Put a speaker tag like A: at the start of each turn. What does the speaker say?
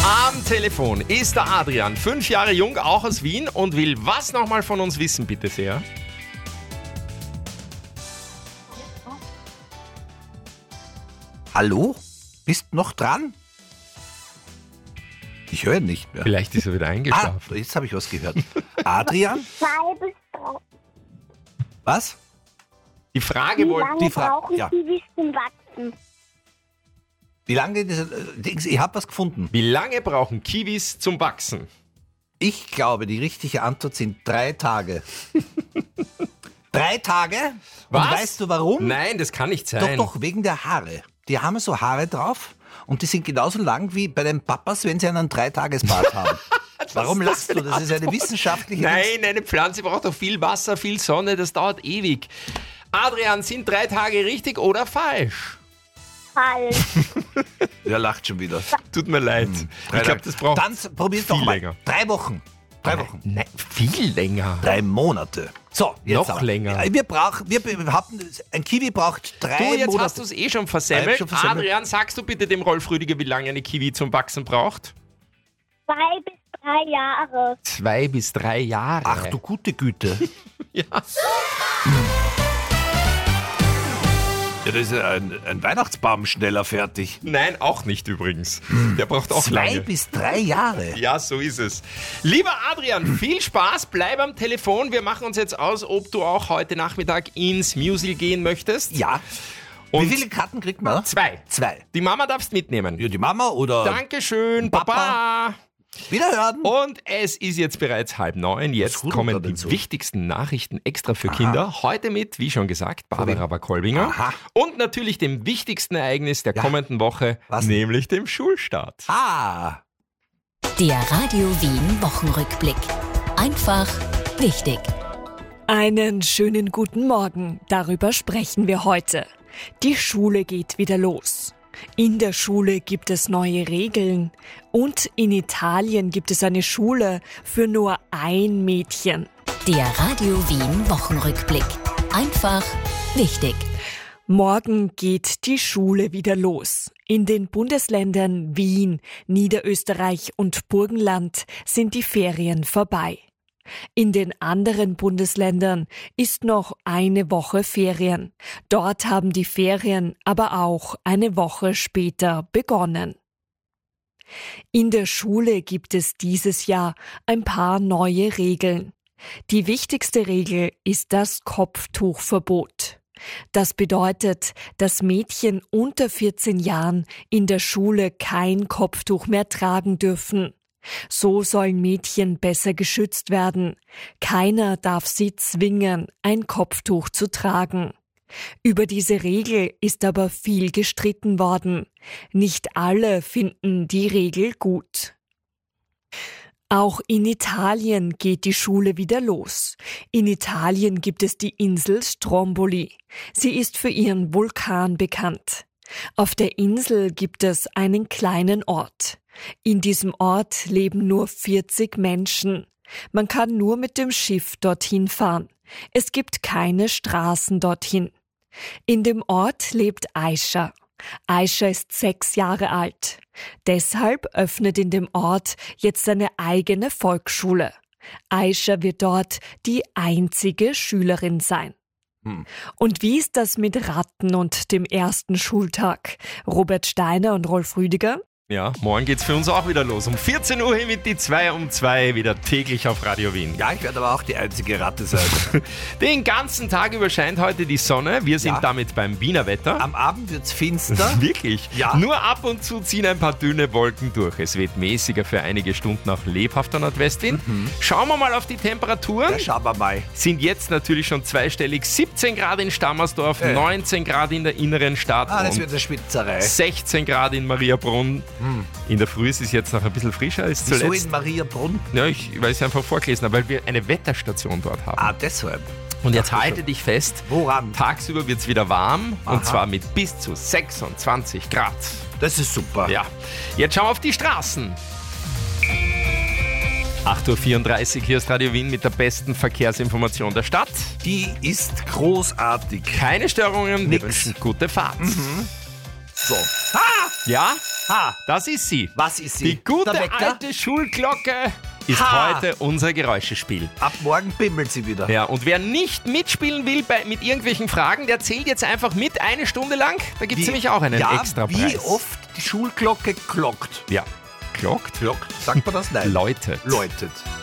A: Am Telefon ist der Adrian, 5 Jahre jung, auch aus Wien und will was nochmal von uns wissen, bitte sehr?
B: Hallo? Bist noch dran? Ich höre nicht mehr.
A: Vielleicht ist er wieder eingeschlafen.
B: Jetzt habe ich was gehört. Adrian?
C: 2 bis 3.
B: Was?
A: Die Frage
C: Wie
A: wollte...
C: lange
B: Frage,
C: brauchen
B: ja.
C: Kiwis zum Wachsen?
B: Wie lange? Ich habe was gefunden.
A: Wie lange brauchen Kiwis zum Wachsen?
B: Ich glaube, die richtige Antwort sind 3 Tage. 3 Tage?
A: Was?
B: Und weißt du warum?
A: Nein, das kann nicht sein.
B: Doch, wegen der Haare. Die haben so Haare drauf und die sind genauso lang wie bei den Papas, wenn sie einen 3-Tages-Bart haben. Warum lachst du? Das ist eine wissenschaftliche...
A: Nein, eine Pflanze braucht doch viel Wasser, viel Sonne, das dauert ewig. Adrian, sind 3 Tage richtig oder falsch?
C: Falsch.
B: Der lacht schon wieder.
A: Tut mir leid. Ich glaube, das braucht
B: Dann probier's doch
A: viel
B: mal.
A: länger.
B: 3 Wochen. 3 Wochen.
A: Nein, viel länger.
B: 3 Monate. So, jetzt
A: Noch
B: aber.
A: länger.
B: Wir behaupten, ein Kiwi braucht 3
A: Du, jetzt
B: Monate.
A: hast du es eh schon
B: Ich
A: versemmelt.
B: hab schon versemmelt.
A: Adrian, sagst du bitte dem Rolf Rüdiger, wie lange eine Kiwi zum Wachsen braucht?
C: 2 bis 3 Jahre.
A: 2 bis 3 Jahre.
B: Ach du gute Güte.
A: Ja.
B: Ja, da ist ja ein Weihnachtsbaum schneller fertig.
A: Nein, auch nicht übrigens. Der braucht auch
B: 2
A: lange.
B: bis 3 Jahre.
A: Ja, so ist es. Lieber Adrian, viel Spaß, bleib am Telefon. Wir machen uns jetzt aus, ob du auch heute Nachmittag ins Musical gehen möchtest.
B: Ja.
A: Und
B: Wie viele Karten kriegt man?
A: 2.
B: 2.
A: Die Mama darfst mitnehmen.
B: Ja, die Mama oder
A: Dankeschön,
B: Papa.
A: Baba.
B: Wiederhören.
A: Und es ist jetzt bereits 8:30. Jetzt
B: rudert
A: kommen
B: da
A: die
B: denn so?
A: wichtigsten Nachrichten extra für Kinder. Heute mit, wie schon gesagt, Barbara Kolbinger.
B: Aha.
A: Und natürlich dem wichtigsten Ereignis der kommenden Woche,
B: Was?
A: nämlich dem Schulstart.
B: Ah.
D: Der Radio Wien Wochenrückblick. Einfach wichtig.
E: Einen schönen guten Morgen. Darüber sprechen wir heute. Die Schule geht wieder los. In der Schule gibt es neue Regeln. Und in Italien gibt es eine Schule für nur ein Mädchen.
D: Der Radio Wien Wochenrückblick. Einfach wichtig.
E: Morgen geht die Schule wieder los. In den Bundesländern Wien, Niederösterreich und Burgenland sind die Ferien vorbei. In den anderen Bundesländern ist noch eine Woche Ferien. Dort haben die Ferien aber auch eine Woche später begonnen. In der Schule gibt es dieses Jahr ein paar neue Regeln. Die wichtigste Regel ist das Kopftuchverbot. Das bedeutet, dass Mädchen unter 14 Jahren in der Schule kein Kopftuch mehr tragen dürfen. So sollen Mädchen besser geschützt werden. Keiner darf sie zwingen, ein Kopftuch zu tragen. Über diese Regel ist aber viel gestritten worden. Nicht alle finden die Regel gut. Auch in Italien geht die Schule wieder los. In Italien gibt es die Insel Stromboli. Sie ist für ihren Vulkan bekannt. Auf der Insel gibt es einen kleinen Ort. In diesem Ort leben nur 40 Menschen. Man kann nur mit dem Schiff dorthin fahren. Es gibt keine Straßen dorthin. In dem Ort lebt Aisha. Aisha ist 6 Jahre alt. Deshalb öffnet in dem Ort jetzt eine eigene Volksschule. Aisha wird dort die einzige Schülerin sein. Und wie ist das mit Ratten und dem ersten Schultag? Robert Steiner und Rolf Rüdiger?
A: Ja, morgen geht's für uns auch wieder los. Um 14 Uhr hier mit die 2 um 2 wieder täglich auf Radio Wien.
B: Ja, ich werde aber auch die einzige Ratte sein.
A: Den ganzen Tag über scheint heute die Sonne. Wir sind
B: Ja.
A: damit beim Wiener Wetter.
B: Am Abend wird's finster.
A: Wirklich?
B: Ja.
A: Nur ab und zu ziehen ein paar dünne Wolken durch. Es wird mäßiger für einige Stunden auch lebhafter Nordwestwind. Schauen wir mal auf die Temperaturen.
B: Ja, schauen wir mal.
A: Sind jetzt natürlich schon zweistellig. 17 Grad in Stammersdorf, 19 Grad in der inneren Stadt
B: Ah, das
A: und
B: wird eine Schwitzerei.
A: 16 Grad in Mariabrunn. In der Früh ist es jetzt noch ein bisschen frischer als
B: So
A: zuletzt.
B: in Mariabrunn.
A: Ja, weil ich es einfach vorgelesen habe, weil wir eine Wetterstation dort haben.
B: Ah, deshalb.
A: Und jetzt halte dich fest,
B: Woran?
A: tagsüber wird es wieder warm
B: Aha.
A: und zwar mit bis zu 26 Grad.
B: Das ist super.
A: Ja, jetzt schauen wir auf die Straßen. 8:34 Uhr, hier ist Radio Wien mit der besten Verkehrsinformation der Stadt.
B: Die ist großartig.
A: Keine Störungen, wir
B: Nix.
A: wünschen gute Fahrt.
B: So.
A: Ja,
B: Ha,
A: Das ist sie.
B: was ist sie?
A: Die gute
B: Der Wecker?
A: alte Schulglocke ist
B: Ha!
A: heute unser Geräuschespiel.
B: Ab morgen bimmelt sie wieder.
A: Ja, und wer nicht mitspielen will mit irgendwelchen Fragen, der zählt jetzt einfach mit 1 Stunde lang. Da gibt es nämlich auch einen extra Preis.
B: Wie oft die Schulglocke klockt.
A: Ja, klockt?
B: Klockt, sagt man das? Nein.
A: Läutet.
B: Läutet.